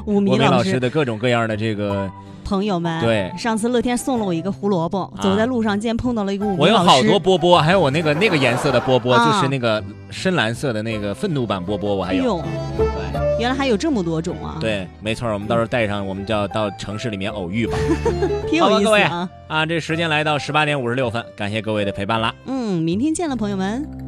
武米我们老师师的各种各样的这个朋友们。 对， 上次乐天送了我一个胡萝卜，走在路上竟然碰到了一个武米老师。 我有好多波波，还有我那个颜色的波波， 啊就是那个深蓝色的那个愤怒版波波，我还有。对， 原来还有这么多种啊！ 对，没错，我们到时候带上，我们就要到城市里面偶遇吧。 挺有意思好吧各位啊！ 啊，这时间来到18点56分，感谢各位的陪伴啦。 明天见了，朋友们。